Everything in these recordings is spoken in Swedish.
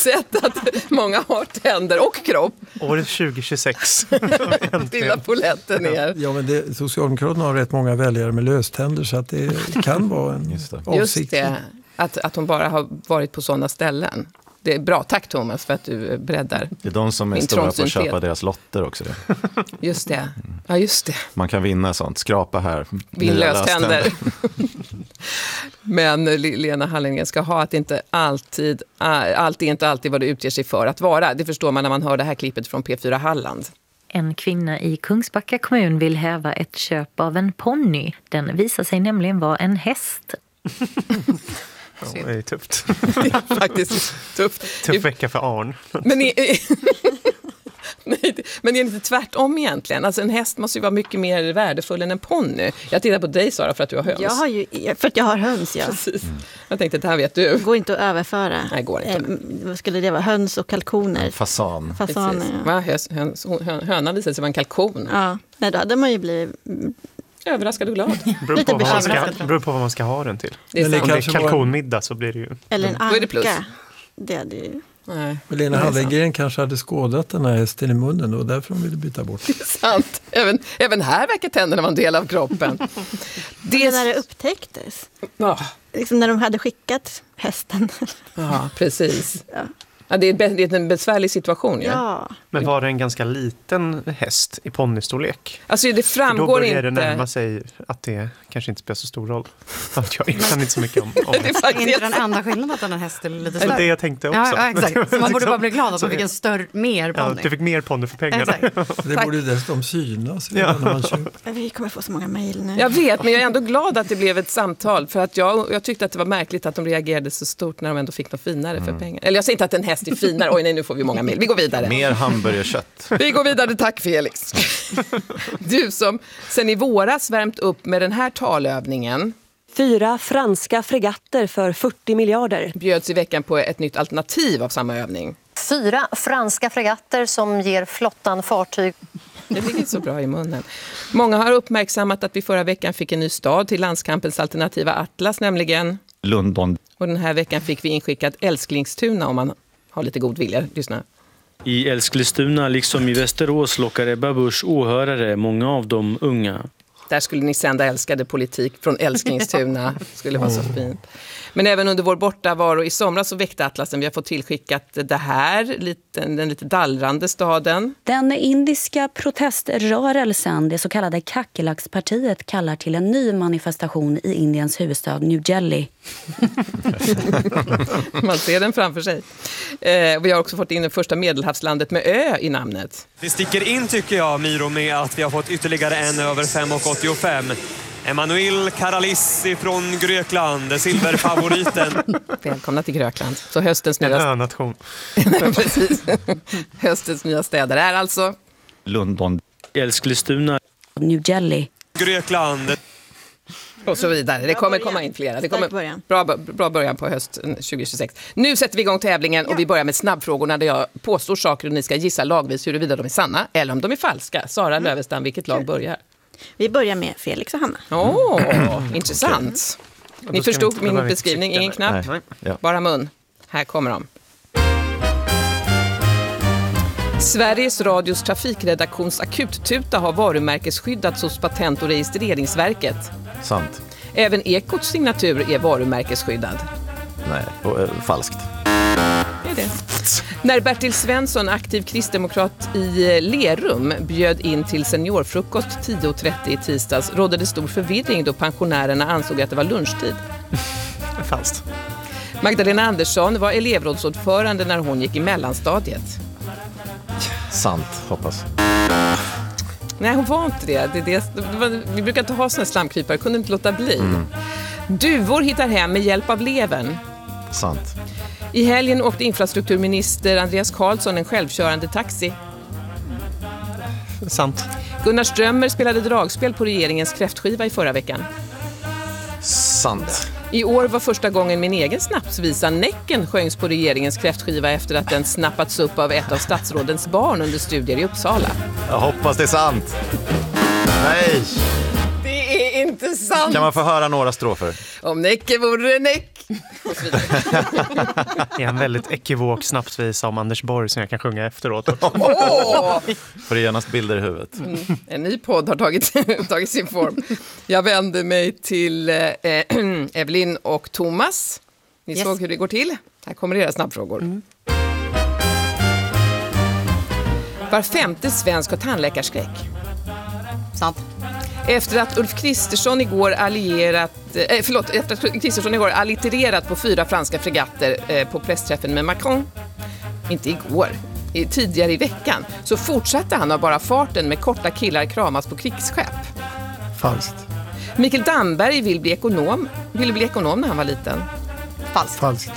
sett att många har tänder och kropp. Året 2026. Lilla poletten ner. Ja, men Socialdemokraterna har rätt många väljare med löständer så att det kan vara en avsikt. Just det, att hon bara har varit på sådana ställen. Det är bra, tack Thomas för att du breddar. Det är de som är stora på att köpa deras lotter också. Just det, ja just det. Man kan vinna sånt, skrapa här. Vinn löständer. Men Lena Hallengren ska ha att inte alltid, allt är inte alltid vad det utger sig för att vara. Det förstår man när man hör det här klippet från P4 Halland. En kvinna i Kungsbacka kommun vill häva ett köp av en ponny. Den visar sig nämligen vara en häst. Det är tufft. Det är faktiskt tufft. Tuff vecka för Arn. Men det är inte tvärtom egentligen. Alltså en häst måste ju vara mycket mer värdefull än en ponny. Jag tittar på dig Sara för att du har höns. För att jag har höns, ja. Precis. Jag tänkte att det här vet du. Går inte att överföra. Nej, går inte. Vad skulle det vara? Höns och kalkoner. Fasan. Fasaner, ja. Hönan visade sig vara en kalkon. Ja, nej, då hade man ju blivit överraskad och glad. Beror på vad man ska ha den till. Det är om det är kalkonmiddag så blir det ju... Eller en anka. Då är det plus. Det hade ju... Nej. Lena Hallengren kanske hade skådat den här hästen i munnen och därför de ville byta bort. Det är sant. Även här verkar tänderna vara en del av kroppen. Det när det upptäcktes. Ja. Liksom när de hade skickat hästen. Ja, precis. Ja. Ja, det är en besvärlig situation. Ja. Men var det en ganska liten häst i ponnystorlek? Alltså det framgår då börjar inte. Det närma sig att det kanske inte spelar så stor roll. Jag kan inte så mycket om det. Är faktiskt inte den enda skillnaden att den här hästen är lite större? Det jag tänkte också. Ja, exakt. Så man borde bara bli glad att du fick en mer ponny. Ja, du fick mer ponny för pengarna. Det borde dessutom synas när man köper. Vi kommer få så många mejl nu. Jag vet, men jag är ändå glad att det blev ett samtal. För att jag tyckte att det var märkligt att de reagerade så stort när de ändå fick något finare för pengar. Eller jag säger inte att en häst är finare. Oj nej, nu får vi många mejl. Vi går vidare. Mer hamburgerkött. Vi går vidare, tack Felix. Du som sen i våras värmt upp med den här talövningen. 4 franska fregatter för 40 miljarder. Bjöds i veckan på ett nytt alternativ av samma övning. 4 franska fregatter som ger flottan fartyg. Det ligger så bra i munnen. Många har uppmärksammat att vi förra veckan fick en ny stad till landskampens alternativa atlas, nämligen London. Och den här veckan fick vi inskickat Älsklingstuna om man har lite god vilja. Lyssna. I Älsklingstuna liksom i Västerås lockar Ebba Busch åhörare, många av dem unga. Där skulle ni sända älskade politik från Älsklingstuna. Skulle vara så fint. Men även under vår bortavaro i somras så väckte atlasen. Vi har fått tillskickat det här, den lite dallrande staden. Den indiska proteströrelsen, det så kallade Kakelaks-partiet, kallar till en ny manifestation i Indiens huvudstad New Delhi. Man ser den framför sig. Vi har också fått in det första medelhavslandet med ö i namnet. Det sticker in tycker jag, Miro, med att vi har fått ytterligare en över 5,85. Emanuel Karalis från Grekland, silverfavoriten. Välkomna till Grekland. Så höstens nya... En önation. Precis. Höstens nya städer är alltså... London. Älsklingstuna. New Delhi. Grekland. Och så vidare. Det kommer komma in flera. Det kommer bra början på hösten 2026. Nu sätter vi igång tävlingen och vi börjar med snabbfrågorna där jag påstår saker och ni ska gissa lagvis huruvida de är sanna eller om de är falska. Sara Lövestam, vilket lag börjar? Vi börjar med Felix och Hanna. Intressant. Ni förstod min beskrivning, ingen knapp, bara mun. Här kommer de. Sveriges Radios trafikredaktions akuttuta har varumärkesskyddats hos Patent- och registreringsverket. Sant. Även Ekots signatur är varumärkesskyddad. Nej, falskt. Det är det. När Bertil Svensson, aktiv kristdemokrat i Lerum, bjöd in till seniorfrukost 10.30 i tisdags rådde det stor förvirring då pensionärerna ansåg att det var lunchtid. Falskt. Magdalena Andersson var elevrådsordförande när hon gick i mellanstadiet. Sant, hoppas. Nej, hon var inte det. Vi brukar inte ha såna slamkrypare, kunde inte låta bli. Duvor hittar hem med hjälp av levern. Sant. I helgen åkte infrastrukturminister Andreas Karlsson en självkörande taxi. Sant. Gunnar Strömmer spelade dragspel på regeringens kräftskiva i förra veckan. Sant. I år var första gången min egen snapsvisa Näcken sjöngs på regeringens kräftskiva efter att den snappats upp av ett av statsrådens barn under studier i Uppsala. Jag hoppas det är sant. Nej! Det är inte sant. Kan man få höra några strofer? Om Näcke vore Näcke, Det är en väldigt ekivok snapsvisa om Anders Borg som jag kan sjunga efteråt. Får du genast bilder i huvudet. En ny podd har tagit sin form. Jag vänder mig till Evelyn och Thomas. Ni såg hur det går till. Här kommer era snabbfrågor. Var femte svensk har tandläkarskräck. Sant. Efter att Ulf Kristersson igår allitererat på 4 franska fregatter på pressträffen med Macron, inte igår, tidigare i veckan, så fortsatte han av bara farten med korta killar kramas på krigsskepp. Falskt. Mikael Damberg ville bli ekonom när han var liten. Falskt.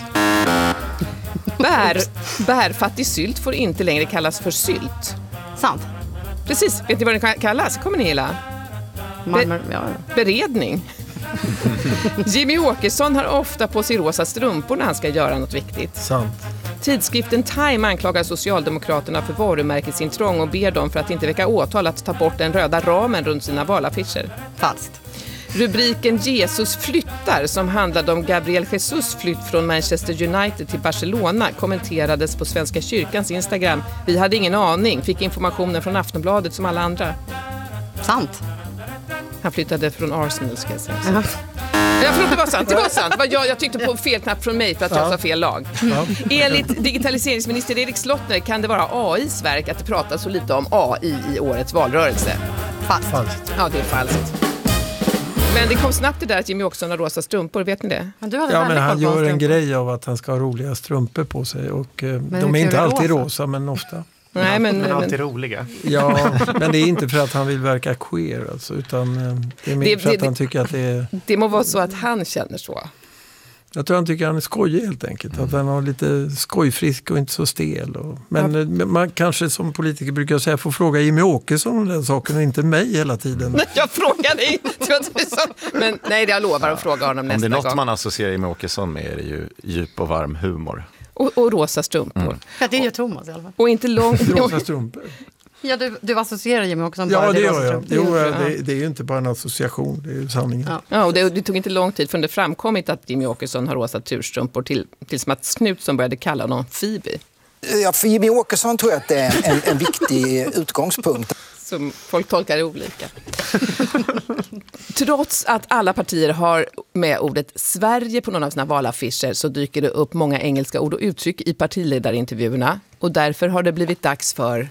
Bärfattig sylt får inte längre kallas för sylt. Sant. Precis, vet ni vad den kallas? Kommer ni gilla? Beredning. Jimmy Åkesson har ofta på sig rosa strumpor när han ska göra något viktigt. Sant. Tidskriften Time anklagar Socialdemokraterna för varumärkesintrång och ber dem för att inte väcka åtal att ta bort den röda ramen runt sina valaffischer. Falskt. Rubriken Jesus flyttar, som handlade om Gabriel Jesus flytt från Manchester United till Barcelona, kommenterades på Svenska kyrkans Instagram. Vi hade ingen aning, fick informationen från Aftonbladet som alla andra. Sant. Han flyttade från Arsenal, ska jag säga. Förlåt, det var sant. Jag tyckte på fel knapp från mig för att jag sa fel lag. Enligt digitaliseringsminister Erik Slottner kan det vara AIs verk att det pratas så lite om AI i årets valrörelse. Falskt. Ja, det är falskt. Men det kom snabbt det där att Jimmy Åkesson har rosa strumpor, vet ni det? Men han gör en grej av att han ska ha roliga strumpor på sig. Och de är inte alltid rosa, men ofta. Nej, men alltid roliga. Ja, men det är inte för att han vill verka queer, alltså, utan det är mer för att han tycker att det är... Det må vara så att han känner så. Jag tror han tycker att han är skojig helt enkelt. Att han har lite skojfrisk och inte så stel. Men man kanske som politiker brukar säga får fråga Jimmy Åkesson om den saken och inte mig hela tiden. Jag frågar dig. Men nej, jag lovar att fråga honom nästa gång. Om det är något man associerar Jimmy Åkesson med är det ju djup och varm humor. Och rosa strumpor. Ja, det är ju Thomas i alla fall. Och inte långt... rosa strumpor. Ja, du associerar Jimmy Åkesson. Ja, det gör jag. Det är ju inte bara en association, det är ju sanningen. Ja, och det tog inte lång tid förrän det framkommit att Jimmy Åkesson har rosa turstrumpor tills Mats Knutsson började kalla honom Phoebe. Ja, för Jimmy Åkesson tror jag att det är en viktig utgångspunkt. Som folk tolkar olika. Trots att alla partier har med ordet Sverige på någon av sina valaffischer så dyker det upp många engelska ord och uttryck i partiledarintervjuerna. Och därför har det blivit dags för...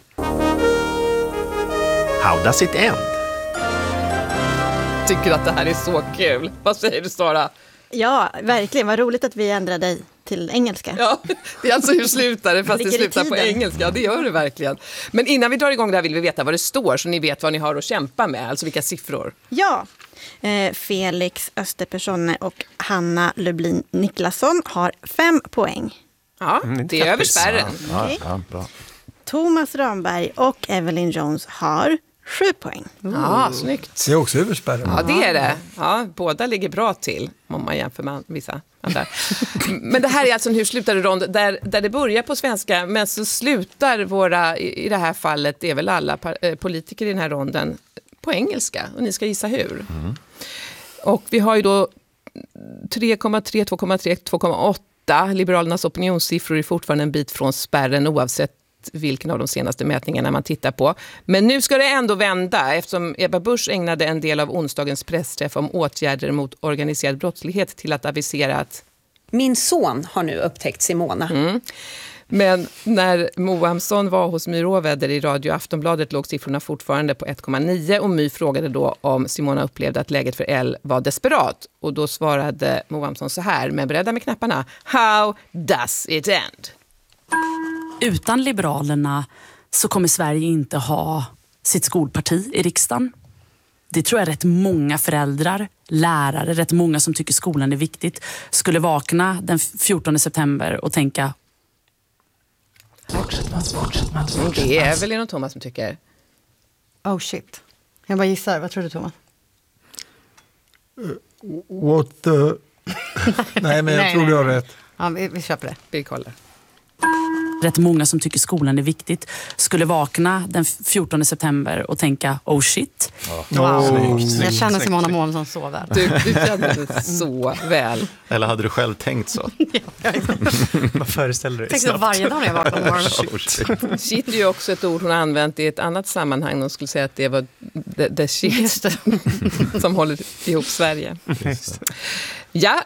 How does it end? Tycker att det här är så kul. Vad säger du, Sara? Ja, verkligen. Vad roligt att vi ändrar dig till engelska. Ja, det är alltså hur slutar det fast det slutar på engelska. Ja, det gör det verkligen. Men innan vi drar igång det här vill vi veta vad det står så ni vet vad ni har att kämpa med. Alltså vilka siffror. Ja, Felix Österpersonne och Hanna Lublin Niklasson har 5 poäng. Ja, det är över spärren. Okay. Ja, bra. Thomas Ramberg och Evelyn Jones har 7 poäng. Ja, snyggt. Det är också över spärren. Ja, det är det. Ja, båda ligger bra till om man jämför med vissa andra. Men det här är alltså en hur slutar det rond där det börjar på svenska men så slutar våra, i det här fallet, det är väl alla politiker i den här ronden på engelska och ni ska gissa hur. Och vi har ju då 3,3, 2,3, 2,8. Liberalernas opinionssiffror är fortfarande en bit från spärren oavsett vilken av de senaste mätningarna man tittar på. Men nu ska det ändå vända eftersom Ebba Busch ägnade en del av onsdagens pressträff om åtgärder mot organiserad brottslighet till att avisera att min son har nu upptäckt Simona. Men när Moamsson var hos My Råväder i Radio Aftonbladet låg siffrorna fortfarande på 1,9 och My frågade då om Simona upplevde att läget för Elle var desperat. Och då svarade Moamsson så här, med beredda med knapparna: How does it end? Utan Liberalerna så kommer Sverige inte ha sitt skolparti i riksdagen. Det tror jag rätt många föräldrar, lärare, rätt många som tycker skolan är viktigt skulle vakna den 14 september och tänka det är väl någon Thomas som tycker oh shit. Jag bara gissar, vad tror du Thomas? What the... Nej, men jag tror du har rätt. Ja, vi köper det. Vi kollar. rätt många som tycker skolan är viktigt skulle vakna den 14 september och tänka oh shit. Wow. Jag känner Simona Månsson så väl. Du känner det så väl. Eller hade du själv tänkt så? Vad föreställer du dig? Tänk varje dag när jag vaknar på morgonen. Shit är ju också ett ord hon har använt i ett annat sammanhang. Hon skulle säga att det var the shit som håller ihop Sverige. Ja,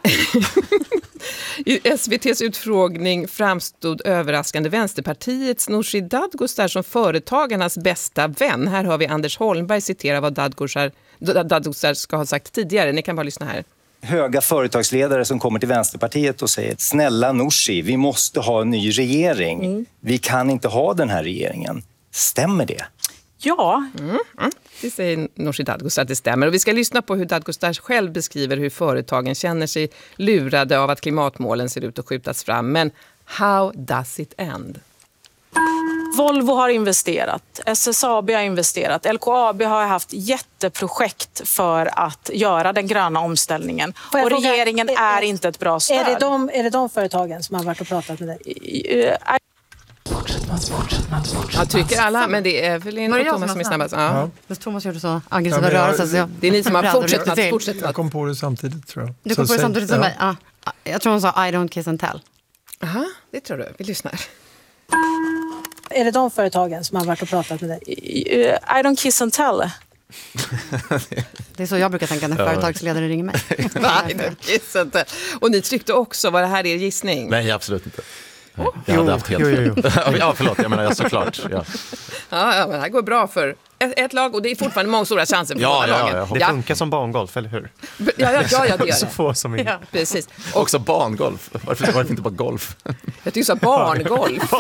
i SVT:s utfrågning framstod överraskande Vänsterpartiets Nooshi Dadgostar som företagarnas bästa vän. Här har vi Anders Holmberg citera vad Dadgostar ska ha sagt tidigare. Ni kan bara lyssna här. Höga företagsledare som kommer till Vänsterpartiet och säger snälla Nooshi, vi måste ha en ny regering. Vi kan inte ha den här regeringen. Stämmer det? Ja. Det säger Nooshi Dadgostar att det stämmer. Och vi ska lyssna på hur Dadgostar själv beskriver hur företagen känner sig lurade av att klimatmålen ser ut att skjutas fram. Men how does it end? Volvo har investerat, SSAB har investerat, LKAB har haft jätteprojekt för att göra den gröna omställningen. Och regeringen är inte ett bra stöd. Är det de företagen som har varit och pratat med dig? Jag tycker alla, men det är väl en Thomas som är snabbast. Ja. Thomas gjorde så aggressiva rörelser. Det är ni som har fortsatt. Jag kom på det samtidigt, tror jag. Du kom på det samtidigt som mig? Ja. Jag tror hon sa I don't kiss and tell. Aha, det tror du. Vi lyssnar. Är det de företagen som har varit och pratat med dig? I don't kiss and tell. Det är så jag brukar tänka när företagsledare ringer mig. I don't kiss and tell. Och ni tryckte också, var det här er gissning? Nej, absolut inte. Jag hade haft helt Ja, förlåt, jag menar jag såklart. Ja, men det här går bra för ett lag och det är fortfarande många stora chanser för båda lagen. Det funkar som barngolf, eller hur? Ja, det gör det. Så få som är. Ja, precis. Också barngolf. Varför inte bara golf? Jag tycker så barngolf.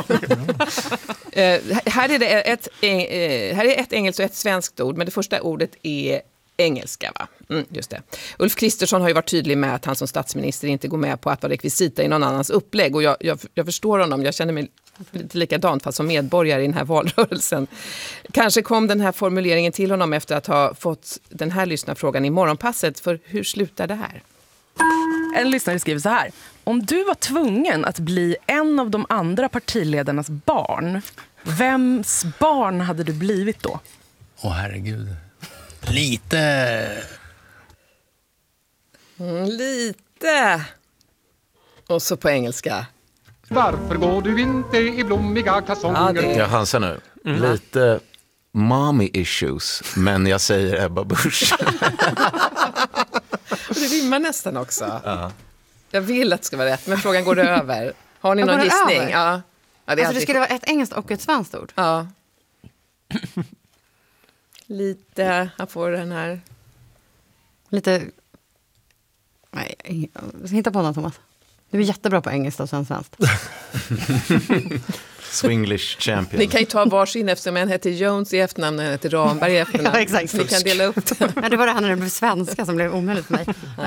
Här är ett engelskt och ett svenskt ord, men det första ordet är engelska, va? Just det. Ulf Kristersson har ju varit tydlig med att han som statsminister inte går med på att vara rekvisita i någon annans upplägg. Och jag förstår honom. Jag känner mig lite likadant fast som medborgare i den här valrörelsen. Kanske kom den här formuleringen till honom efter att ha fått den här lyssnarfrågan i morgonpasset. För hur slutar det här? En lyssnare skriver så här. Om du var tvungen att bli en av de andra partiledarnas barn, vems barn hade du blivit då? Herregud. Lite. Lite. Och så på engelska. Varför går du inte i blommiga kalsonger? Jag chansar nu. Lite mommy issues, men jag säger Ebba Busch. Det rimmar nästan också. Jag vill att det ska vara rätt, men frågan går det över. Har ni någon gissning? Ja. Det skulle vara ett engelskt och ett svenskt ord? Ja. Lite, jag får den här. Lite. Nej, hitta på något, Thomas. Du är jättebra på engelska och svenskt. Swinglish champion. Ni kan ju ta varsin eftersom en heter Jones i efternamn och en heter Ramberg i efternamn. Ja, exakt. Ni kan dela upp det. Ja, det var det här när det blev svenska som blev omöjligt för mig.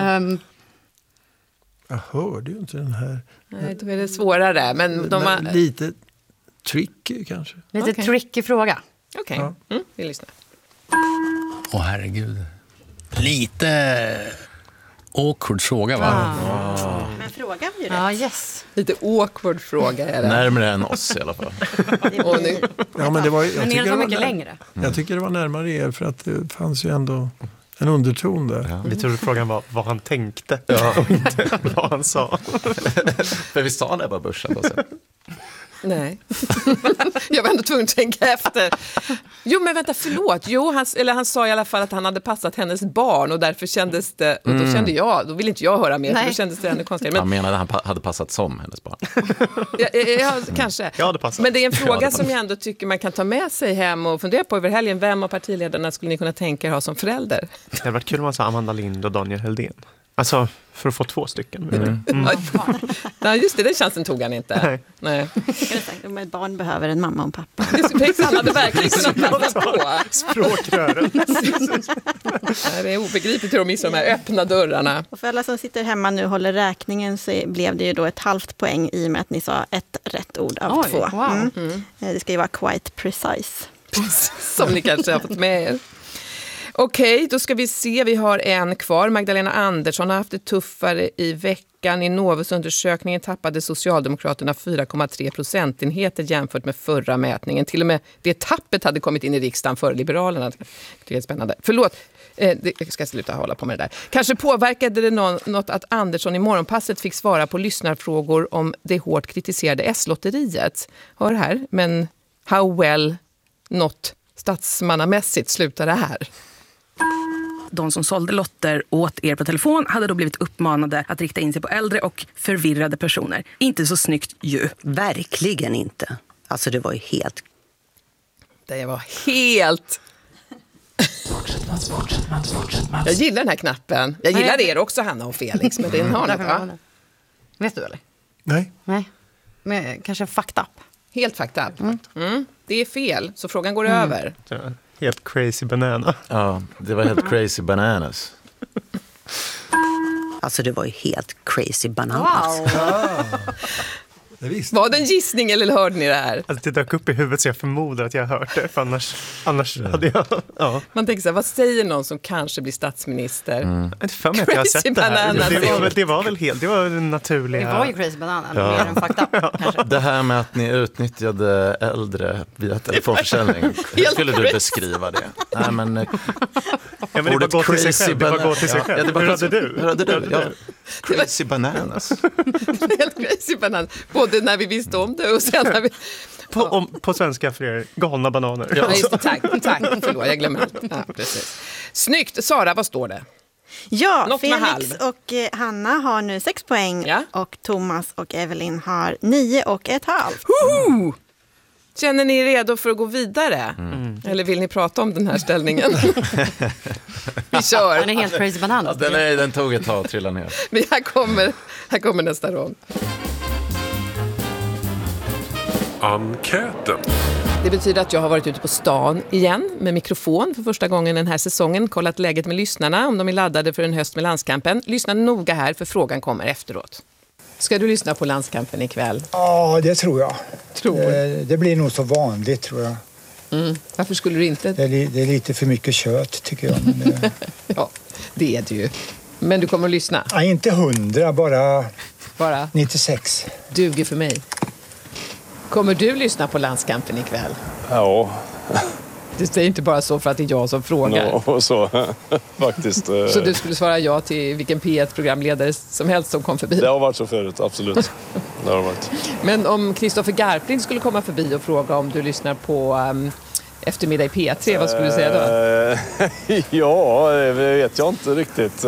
Jag hörde ju inte den här. Nej, då är det svårare. Men lite tricky kanske. Lite tricky fråga. Okej, vi lyssnar. Herregud. Lite awkward fråga, va? Men frågan var ju rätt. Ja, yes. Lite awkward fråga är det. Närmare än oss i alla fall. Men det var, det var mycket längre. Jag tycker det var närmare er för att det fanns ju ändå en underton där. Ja. Vi trodde frågan var vad han tänkte och inte vad han sa. För vi sa det bara Busch. Nej. Jag var ändå tvungen att tänka efter. Jo, men vänta, förlåt. Jo, han sa i alla fall att han hade passat hennes barn och därför kändes det, och då kände jag, då ville inte jag höra mer, för då kändes det ännu konstigare. Han menade att han hade passat som hennes barn. Ja, kanske. Jag hade passat. Men det är en fråga som jag ändå tycker man kan ta med sig hem och fundera på över helgen. Vem av partiledarna skulle ni kunna tänka er ha som förälder? Det hade varit kul om man sa Amanda Lind och Daniel Heldén. Alltså, för att få 2 stycken. Ja, just det, den chansen tog han inte. Nej. Om ett barn behöver en mamma och en pappa. Han hade verkligen kunnat passa på. Språkrören. Det är obegripligt hur de missar de här öppna dörrarna. Och för alla som sitter hemma nu och håller räkningen så blev det ju då ett halvt poäng i och med att ni sa ett rätt ord av 2. Wow. Det ska ju vara quite precise. Som ni kanske har fått med er. Okej, då ska vi se. Vi har en kvar. Magdalena Andersson har haft det tuffare i veckan. veckan. I Novusundersökningen tappade Socialdemokraterna 4,3 procentenheter jämfört med förra mätningen. Till och med det tappet hade kommit in i riksdagen för Liberalerna. Det är spännande. Förlåt, jag ska sluta hålla på med det där. Kanske påverkade det något att Andersson i Morgonpasset fick svara på lyssnarfrågor om det hårt kritiserade S-lotteriet. Hör här, men how well not statsmannamässigt slutar det här. De som sålde lotter åt er på telefon hade då blivit uppmanade att rikta in sig på äldre och förvirrade personer. Inte så snyggt ju. Verkligen inte. Alltså det var ju helt... Det var helt... Jag gillar den här knappen. Jag gillar er också, Hanna och Felix. Men den har något, va? Vet du eller? Nej. Men kanske fucked up. Helt fucked up. Det är fel, så frågan går över. Helt crazy banana. Ja, det var helt crazy bananas. Alltså det var ju helt crazy bananas. Wow. Var det en gissning eller hörde ni det här? Alltså det dök upp i huvudet så jag förmodar att jag har hört det. För annars hade jag... Ja. Man tänker så här, vad säger någon som kanske blir statsminister? Inte för mig att jag har sett det här. Det var väl helt... Det var den naturliga... Det var ju crazy banana. Mer än fucked up, kanske. Det här med att ni utnyttjade äldre via telefonförsäljning. Hur skulle du beskriva det? Nej, men... Ja, men det var gå till sig själv. Det var gå till sig själv. Hur hade du? Ja. Crazy bananas. Helt crazy bananas. Både när vi visste om det och sen när vi... På svenska för er, galna bananer. Ja, just det, tack. Förlåt, jag glömmer. Ja, precis. Snyggt. Sara, vad står det? Ja, Något Felix och Hanna har nu 6 poäng. Ja. Och Thomas och Evelyn har 9,5. Känner ni er redo för att gå vidare? Eller vill ni prata om den här ställningen? Vi kör. Den är helt crazy banana. Ja, den tog ett tag att trilla ner. Men här kommer nästa rond. Enkäten. Det betyder att jag har varit ute på stan igen med mikrofon för första gången den här säsongen. Kollat läget med lyssnarna om de är laddade för en höst med landskampen. Lyssna noga här för frågan kommer efteråt. Ska du lyssna på landskampen ikväll? Ja, det tror jag. Det blir nog så vanligt, tror jag. Varför skulle du inte? Det är lite för mycket kött, tycker jag. Men ja, det är det ju. Men du kommer att lyssna? Ja, inte 100, bara 96. Duger för mig. Kommer du lyssna på landskampen ikväll? Ja. Du säger inte bara så för att det är jag som frågar. Ja, så faktiskt. Så du skulle svara ja till vilken P1-programledare som helst som kom förbi? Det har varit så förut, absolut. Det har varit. Men om Kristoffer Garplind skulle komma förbi och fråga om du lyssnar på eftermiddag i P3, vad skulle du säga då? Ja, det vet jag inte riktigt.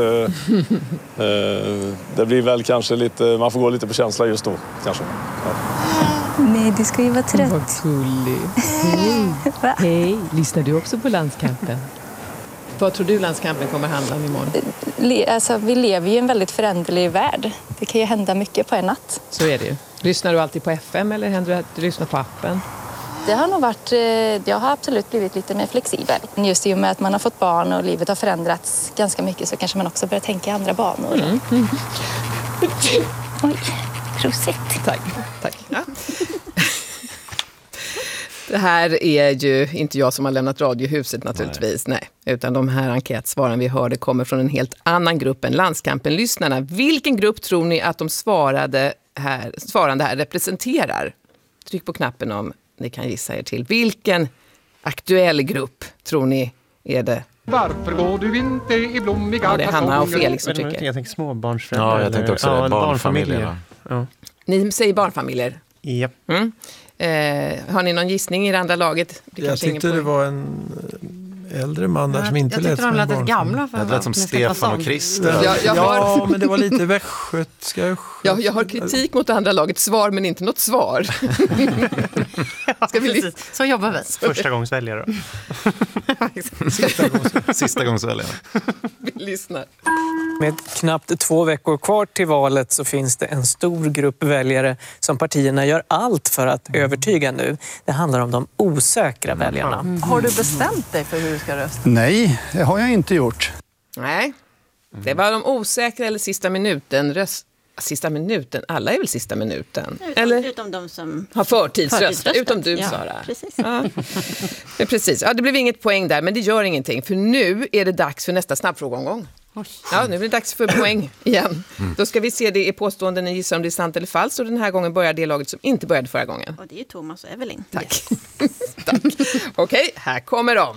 Det blir väl kanske lite, man får gå lite på känsla just då, kanske. Ja. Nej, du ska ju vara trött. Vad gullig. Hej. Hej, lyssnar du också på landskampen? Vad tror du landskampen kommer handla om imorgon? Alltså, vi lever ju i en väldigt föränderlig värld. Det kan ju hända mycket på en natt. Så är det ju. Lyssnar du alltid på FM eller händer det att du lyssnar på appen? Det har nog varit, jag har absolut blivit lite mer flexibel. Just i och med att man har fått barn och livet har förändrats ganska mycket så kanske man också börjar tänka i andra banor. Oj, prosit. Tack. Ja. Det här är ju inte jag som har lämnat Radiohuset naturligtvis, nej. Utan de här enkätsvaren vi hörde kommer från en helt annan grupp än landskampen-lyssnarna. Vilken grupp tror ni att de svarande här representerar? Tryck på knappen om ni kan gissa er till. Vilken aktuell grupp tror ni är det? Varför går du inte i blommiga kalsonger? Det är Hanna och Felix som tycker. Jag tänker småbarnsföräldrar. Ja, jag tänkte också det. Barnfamiljer. Ja. Ni säger barnfamiljer? Ja. Har ni någon gissning i det andra laget? Jag tyckte det var en äldre man där som inte lät som en barn. Gamla det lät som Stefan och Christer. Ja, men det var lite västgötska. Jag har kritik mot det andra laget. Svar, men inte något svar. Ska vi så jobbar vi. Första gångs väljare. Sista gångs väljare. Vi lyssnar. Med knappt 2 veckor kvar till valet så finns det en stor grupp väljare som partierna gör allt för att övertyga nu. Det handlar om de osäkra väljarna. Har du bestämt dig för hur du ska rösta? Nej, det har jag inte gjort. Nej, det var de osäkra eller sista minuten. Sista minuten, alla är väl sista minuten? Utom de som har förtidsröstat. Utom du, Sara. Precis. Ja. Precis. Ja, det blev inget poäng där, men det gör ingenting. För nu är det dags för nästa snabbfrågeomgång. Ja, nu är det dags för poäng igen. Då ska vi se, det är påståenden, ni gissar om det är sant eller falskt. Och den här gången börjar det laget som inte började förra gången. Och det är ju Thomas och Evelyn. Tack. Tack. Okej, här kommer de.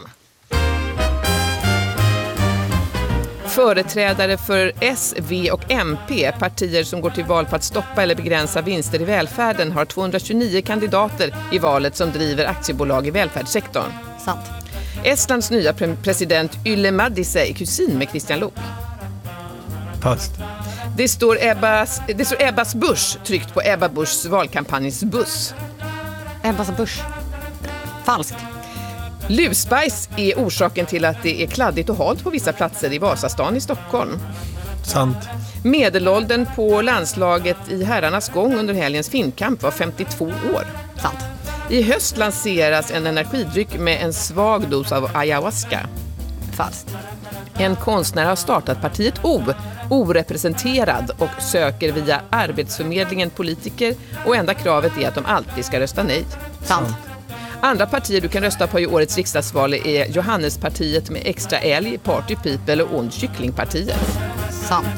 Företrädare för S, V och MP, partier som går till val på att stoppa eller begränsa vinster i välfärden, har 229 kandidater i valet som driver aktiebolag i välfärdssektorn. Sant. Estlands nya president Yle Madise är kusin med Christian Lok. Fast. Det står Ebbas Busch tryckt på Ebba Buschs valkampanjs buss. Ebbas Busch. Falskt. Lusbajs är orsaken till att det är kladdigt och halt på vissa platser i Vasastan i Stockholm. Sant. Medelåldern på landslaget i herrarnas gång under helgens finkamp var 52 år. Sant. I höst lanseras en energidryck med en svag dos av ayahuasca. Falskt. En konstnär har startat partiet orepresenterad, och söker via Arbetsförmedlingen politiker, och enda kravet är att de alltid ska rösta nej. Sant. Andra partier du kan rösta på i årets riksdagsval är Johannespartiet med extra älg, Party People och Ond kycklingpartiet. Sant.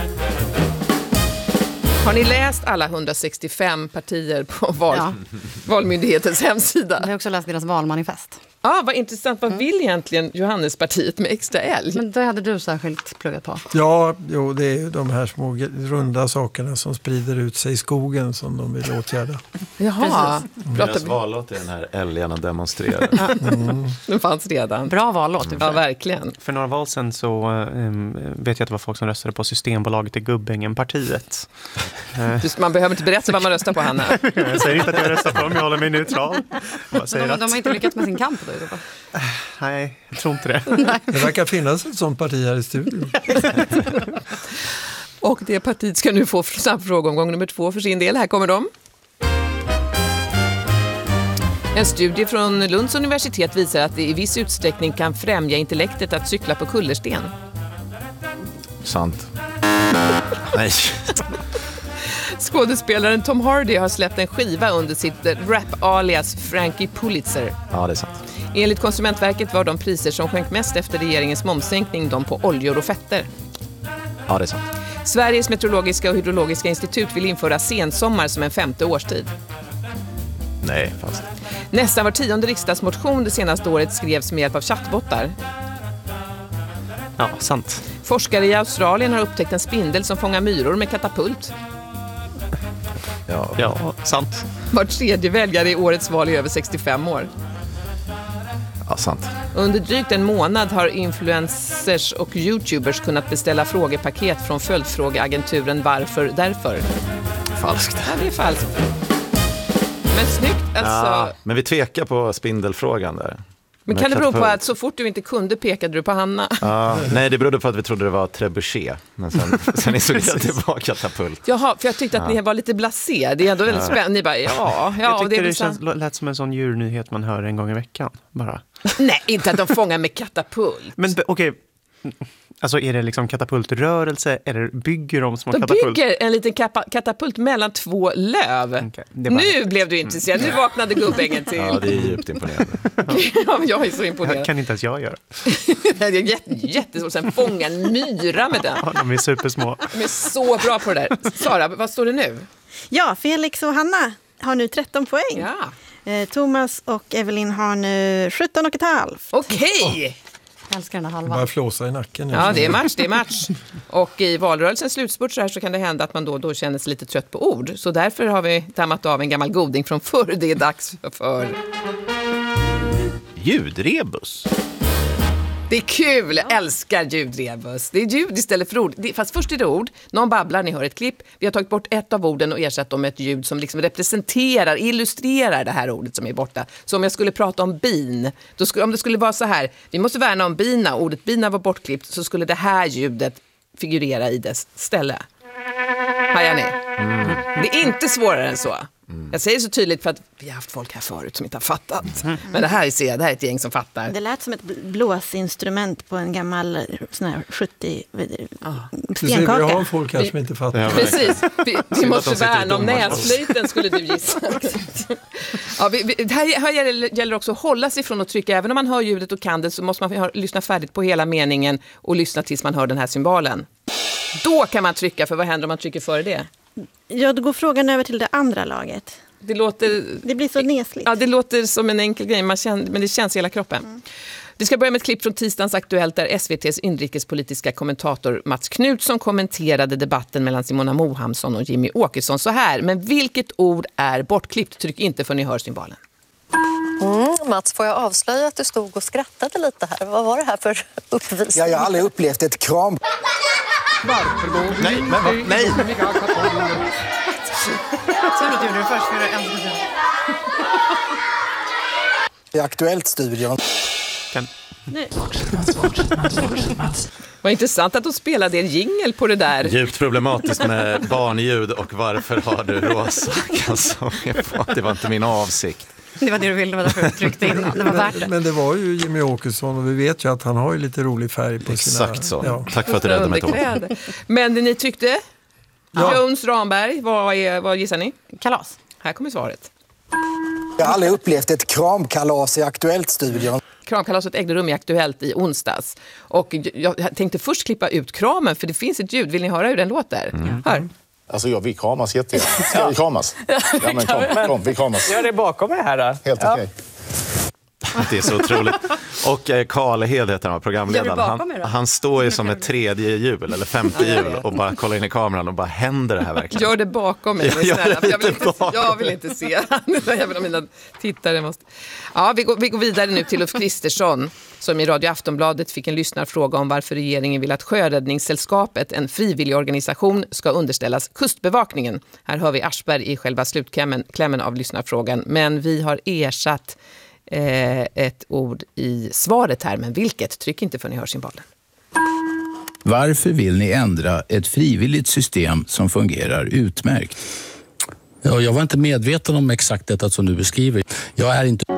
Har ni läst alla 165 partier på Valmyndighetens hemsida? Jag har också läst deras valmanifest. Vad intressant. Vad vill egentligen Johannespartiet med extra älg? Men det hade du särskilt pluggat på. Ja, det är ju de här små runda sakerna som sprider ut sig i skogen som de vill åtgärda. Jaha. Deras vallåt är den här älgarna demonstrerar. Den fanns redan. Bra vallåt. Ja, verkligen. För några val sedan så vet jag att det var folk som röstade på Systembolaget i Gubbängen-partiet. Man behöver inte berätta vad man röstar på, Hanna. Jag säger inte att jag röstar på dem, jag håller mig neutral. De har inte lyckats med sin kamp då. Nej, jag tror inte det. Det verkar finnas ett sånt parti här i studion. Och det partiet ska nu få snabbfrågeomgång nummer 2 för sin del. Här kommer de. En studie från Lunds universitet visar att det i viss utsträckning kan främja intellektet att cykla på kullersten. Sant. Nej. Skådespelaren Tom Hardy har släppt en skiva under sitt rap-alias Frankie Pulitzer. Ja, det är sant. Enligt Konsumentverket var de priser som sjönk mest efter regeringens momssänkning de på oljor och fetter. Ja, det är sant. Sveriges meteorologiska och hydrologiska institut vill införa sensommar som en 5:e årstid. Nej, fast. Nästan var 10:e riksdagsmotion det senaste året skrevs med hjälp av chattbottar. Ja, sant. Forskare i Australien har upptäckt en spindel som fångar myror med katapult. Ja, sant. Var tredje väljare i årets val är över 65 år. Ja, sant. Under drygt en månad har influencers och YouTubers kunnat beställa frågepaket från följdfrågeagenturen Varför Därför. Falskt. Ja, det är falskt. Men snyggt. Alltså... Ja, men vi tvekar på spindelfrågan där. Men kan det bero på att så fort du inte kunde pekade du på Hanna? Nej, det berodde på att vi trodde det var trebuchet. Men sen insåg jag att det var katapult. Jaha, för jag tyckte att ni var lite blasé. Det är ändå väldigt spännande. Ni bara, jag tyckte det lät som en sån djurnyhet man hör en gång i veckan. Bara. Nej, inte att de fångar med katapult. Men okej. Alltså är det liksom katapultrörelse eller bygger de små katapult? De bygger en liten katapult mellan 2 löv. Okay, nu blev du intresserad. Nu vaknade Gubbängen till. Ja, det är djupt imponerande. Ja, jag är så imponerad. Det kan inte ens jag göra. Det är jättesvårt. Sen fånga en myra med den. Ja, de är supersmå. De är så bra på det där. Sara, vad står det nu? Ja, Felix och Hanna har nu 13 poäng. Ja. Thomas och Evelyn har nu 17,5. Okej! Jag älskar den här halvan. Bara flåsa i nacken. Ja, det är match. Och i valrörelsens slutspurt så kan det hända att man då känner sig lite trött på ord. Så därför har vi dammat av en gammal goding från förr. Det är dags för... Ljudrebus. Det är kul, jag älskar ljudrebus. Det är ljud istället för ord. Fast först är det ord, någon babblar, ni hör ett klipp. Vi har tagit bort ett av orden och ersatt dem med ett ljud som liksom representerar, illustrerar det här ordet som är borta. Så om jag skulle prata om bin, om det skulle vara så här, vi måste värna om bina, ordet bina var bortklippt, så skulle det här ljudet figurera i dess ställe. Hajar ni? Det är inte svårare än så. Jag säger så tydligt för att vi har haft folk här förut som inte har fattat. Men det här är ett gäng som fattar. Det lät som ett blåsinstrument på en gammal sån här 70 stenkaka. Vi har folk här som inte fattar. Ja, precis. Vi måste värna om näsflöjten, skulle du gissa. Ja, här gäller också att hålla sig från att trycka. Även om man hör ljudet och kan det, så måste man lyssna färdigt på hela meningen och lyssna tills man hör den här symbolen. Då kan man trycka, för vad händer om man trycker före det? Ja, då går frågan över till det andra laget. Det blir så nesligt. Ja, det låter som en enkel grej, men det känns i hela kroppen. Vi ska börja med ett klipp från tisdagens Aktuellt där SVT:s inrikespolitiska kommentator Mats Knutsson kommenterade debatten mellan Simona Mohamsson och Jimmy Åkesson så här. Men vilket ord är bortklippt? Tryck inte för ni hör symbolen. Mats, får jag avslöja att du stod och skrattade lite här? Vad var det här för uppvisning? Ja, jag har aldrig upplevt ett kram. Varför går du inte i blommiga kartonger? Så du gjorde det först för en sekund. I Aktuellt-studion. Vad intressant att de spelade en jingle på det där. Djupt problematiskt med barnljud och varför har du rosa kalsonger? Det var inte min avsikt. Det var det du ville, det var därför du tryckte in. Det var värt det. Men det var ju Jimmy Åkesson och vi vet ju att han har ju lite rolig färg på sina... Exakt så. Ja. Tack för att du räddade mig, Tom. Men ni tyckte? Ja. Jones Ramberg, vad gissar ni? Kalas. Här kommer svaret. Jag har aldrig upplevt ett kramkalas i Aktuellt-studion. Kramkalaset ägde rum i Aktuellt i onsdags. Och jag tänkte först klippa ut kramen, för det finns ett ljud. Vill ni höra hur den låter? Hör. Alltså vi kramas jättegärna. Ska vi kramas? Ja, men kom, vi kramas. Gör det bakom mig här då. Helt okej. Det är så otroligt. Och Karl Hed heter han, programledaren. Han står ju som ett tredje hjul eller femte hjul och bara kollar in i kameran och bara, händer det här verkligen? Gör det bakom mig. Jag vill inte se. Även om mina tittare måste. Ja, vi går vidare nu till Ulf Kristersson som i Radio Aftonbladet fick en lyssnarfråga om varför regeringen vill att Sjöräddningssällskapet, en frivillig organisation, ska underställas Kustbevakningen. Här hör vi Aschberg i själva slutklämmen av lyssnarfrågan. Men vi har ersatt ett ord i svaret här, men vilket? Tryck inte för ni hör symbolen. Varför vill ni ändra ett frivilligt system som fungerar utmärkt? Ja, jag var inte medveten om exakt detta som du beskriver. Jag är inte...